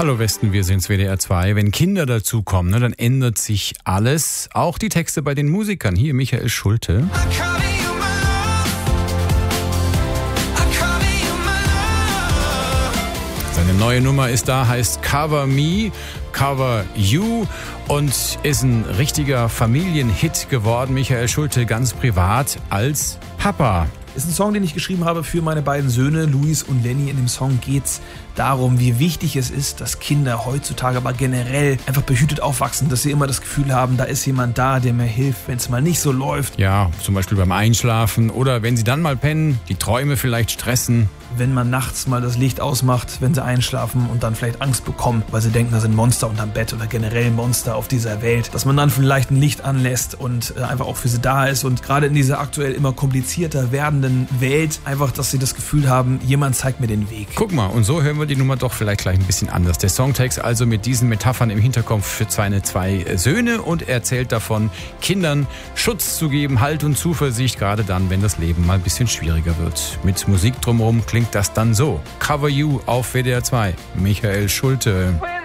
Hallo Westen, wir sind's WDR 2. Wenn Kinder dazukommen, dann ändert sich alles. Auch die Texte bei den Musikern. Hier Michael Schulte. Seine neue Nummer ist da, heißt Cover Me, Cover You und ist ein richtiger Familienhit geworden. Michael Schulte ganz privat als Papa. Ist ein Song, den ich geschrieben habe für meine beiden Söhne, Luis und Lenny. In dem Song geht's darum, wie wichtig es ist, dass Kinder heutzutage aber generell einfach behütet aufwachsen, dass sie immer das Gefühl haben, da ist jemand da, der mir hilft, wenn es mal nicht so läuft. Ja, zum Beispiel beim Einschlafen oder wenn sie dann mal pennen, die Träume vielleicht stressen. Wenn man nachts mal das Licht ausmacht, wenn sie einschlafen und dann vielleicht Angst bekommen, weil sie denken, da sind Monster unterm Bett oder generell Monster auf dieser Welt, dass man dann vielleicht ein Licht anlässt und einfach auch für sie da ist und gerade in dieser aktuell immer komplizierter werdenden Welt einfach, dass sie das Gefühl haben, jemand zeigt mir den Weg. Guck mal, und so hören wir die Nummer doch vielleicht gleich ein bisschen anders. Der Songtext also mit diesen Metaphern im Hinterkopf für seine zwei Söhne und erzählt davon, Kindern Schutz zu geben, Halt und Zuversicht, gerade dann, wenn das Leben mal ein bisschen schwieriger wird. Mit Musik drumherum klingt das dann so. Cover You auf WDR 2. Michael Schulte.